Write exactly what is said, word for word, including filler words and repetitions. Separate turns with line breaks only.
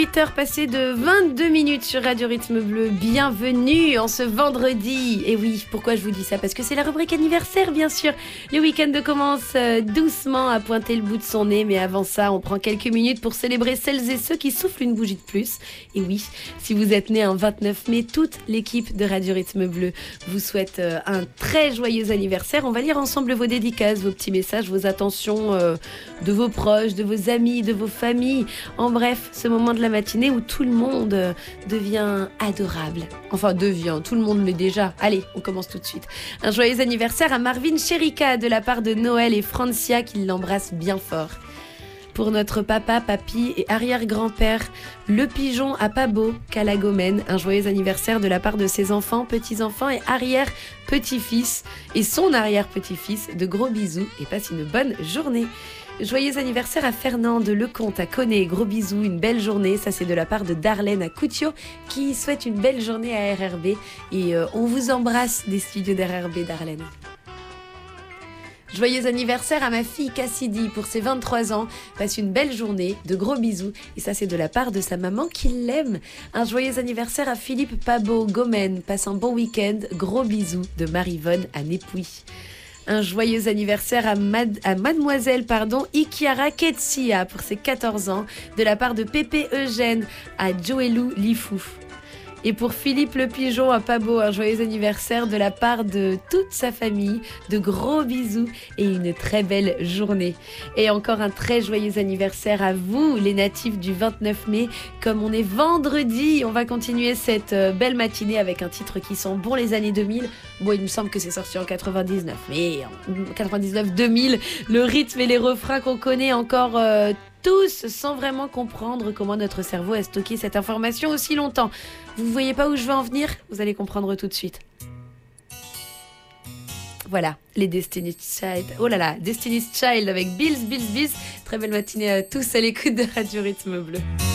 huit heures passées de vingt-deux minutes sur Radio Rythme Bleu. Bienvenue en ce vendredi. Et oui, pourquoi je vous dis ça? Parce que c'est la rubrique anniversaire, bien sûr. Le week-end commence doucement à pointer le bout de son nez. Mais avant ça, on prend quelques minutes pour célébrer celles et ceux qui soufflent une bougie de plus. Et oui, si vous êtes né un vingt-neuf mai, toute l'équipe de Radio Rythme Bleu vous souhaite un très joyeux anniversaire. On va lire ensemble vos dédicaces, vos petits messages, vos attentions euh, de vos proches, de vos amis, de vos familles. En bref, ce moment de la matinée où tout le monde devient adorable. Enfin, devient, tout le monde l'est déjà. Allez, on commence tout de suite. Un joyeux anniversaire à Marvin Cherika de la part de Noël et Francia qui l'embrasse bien fort. Pour notre papa, papy et arrière-grand-père, le pigeon à Pabo, Calagomène, un joyeux anniversaire de la part de ses enfants, petits-enfants et arrière-petits-fils et son arrière-petit-fils. De gros bisous et passe une bonne journée. Joyeux anniversaire à Fernand de Lecomte à Connay. Gros bisous, une belle journée. Ça, c'est de la part de Darlène à Coutio qui souhaite une belle journée à R R B. Et euh, on vous embrasse des studios d'R R B, Darlène. Joyeux anniversaire à ma fille Cassidy pour ses vingt-trois ans. Passe une belle journée, de gros bisous. Et ça, c'est de la part de sa maman qui l'aime. Un joyeux anniversaire à Philippe Pabo Gomène. Passe un bon week-end. Gros bisous de Marivonne à Népouy. Un joyeux anniversaire à, Mad- à mademoiselle pardon, Ikiara Ketsia pour ses quatorze ans, de la part de Pépé Eugène à Joelou Lifou. Et pour Philippe le Pigeon à Pabo, un joyeux anniversaire de la part de toute sa famille, de gros bisous et une très belle journée. Et encore un très joyeux anniversaire à vous, les natifs du vingt-neuf mai. Comme on est vendredi, on va continuer cette belle matinée avec un titre qui sent bon les années deux mille. Bon, il me semble que c'est sorti en quatre-vingt-dix-neuf, mais en quatre-vingt-dix-neuf deux mille, le rythme et les refrains qu'on connaît encore euh, tous sans vraiment comprendre comment notre cerveau a stocké cette information aussi longtemps. Vous ne voyez pas où je veux en venir? Vous allez comprendre tout de suite. Voilà, les Destiny's Child. Oh là là, Destiny's Child avec Bills, Bills, Bills. Très belle matinée à tous à l'écoute de Radio Rythme Bleu.